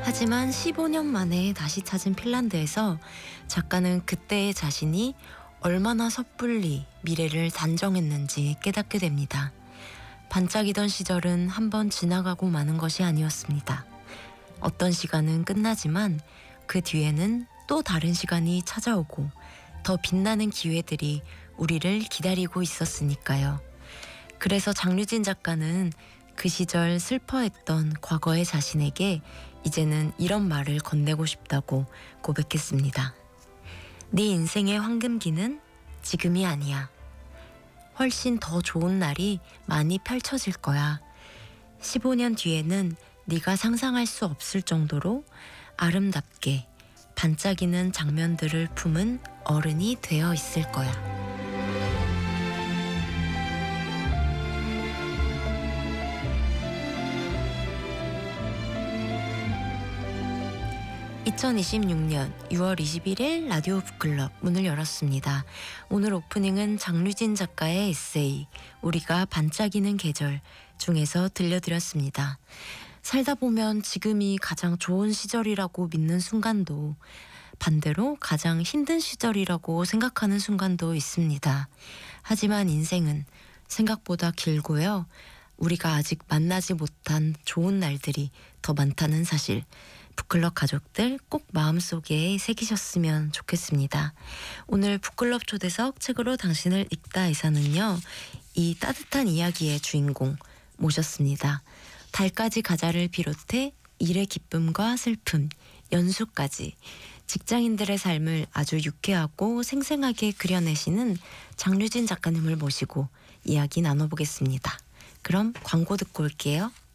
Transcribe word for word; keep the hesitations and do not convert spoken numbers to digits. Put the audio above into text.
하지만 십오 년 만에 다시 찾은 핀란드에서 작가는 그때의 자신이 얼마나 섣불리 미래를 단정했는지 깨닫게 됩니다. 반짝이던 시절은 한번 지나가고 마는 것이 아니었습니다. 어떤 시간은 끝나지만 그 뒤에는 또 다른 시간이 찾아오고 더 빛나는 기회들이 우리를 기다리고 있었으니까요. 그래서 장류진 작가는 그 시절 슬퍼했던 과거의 자신에게 이제는 이런 말을 건네고 싶다고 고백했습니다. 네 인생의 황금기는 지금이 아니야. 훨씬 더 좋은 날이 많이 펼쳐질 거야. 십오 년 뒤에는 네가 상상할 수 없을 정도로 아름답게 반짝이는 장면들을 품은 어른이 되어 있을 거야. 이천이십육 년 유월 이십일일 라디오 북클럽 문을 열었습니다. 오늘 오프닝은 장류진 작가의 에세이 우리가 반짝이는 계절 중에서 들려드렸습니다. 살다 보면 지금이 가장 좋은 시절이라고 믿는 순간도 반대로 가장 힘든 시절이라고 생각하는 순간도 있습니다. 하지만 인생은 생각보다 길고요. 우리가 아직 만나지 못한 좋은 날들이 더 많다는 사실 북클럽 가족들 꼭 마음속에 새기셨으면 좋겠습니다. 오늘 북클럽 초대석 책으로 당신을 읽다에서는요. 이 따뜻한 이야기의 주인공 모셨습니다. 달까지 가자를 비롯해 일의 기쁨과 슬픔, 연수까지 직장인들의 삶을 아주 유쾌하고 생생하게 그려내시는 장류진 작가님을 모시고 이야기 나눠보겠습니다. 그럼 광고 듣고 올게요.